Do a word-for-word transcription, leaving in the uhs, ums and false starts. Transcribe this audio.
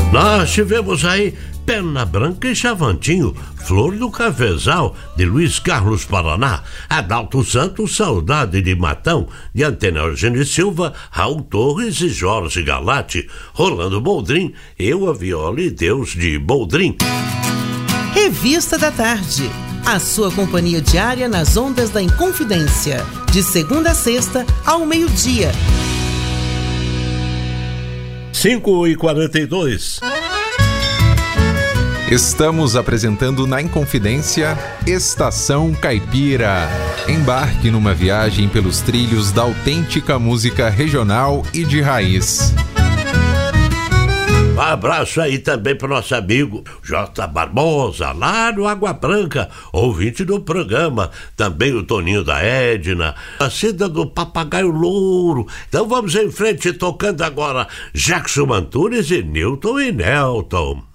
Nós tivemos aí Pena Branca e Chavantinho, Flor do Cafezal, de Luiz Carlos Paraná, Adalto Santos, Saudade de Matão, de Antenor Eugênio Silva, Raul Torres e Jorge Galati, Rolando Boldrin, Eu, a Viola e Deus de Boldrin. Revista da Tarde, a sua companhia diária nas ondas da Inconfidência, de segunda a sexta ao meio-dia. cinco e quarenta e dois. Estamos apresentando na Inconfidência Estação Caipira. Embarque numa viagem pelos trilhos da autêntica música regional e de raiz. Um abraço aí também para o nosso amigo J. Barbosa, lá no Água Branca, ouvinte do programa. Também o Toninho da Edna, a Cida do Papagaio Louro. Então vamos em frente, tocando agora Jackson Antunes e Newton e Nelton.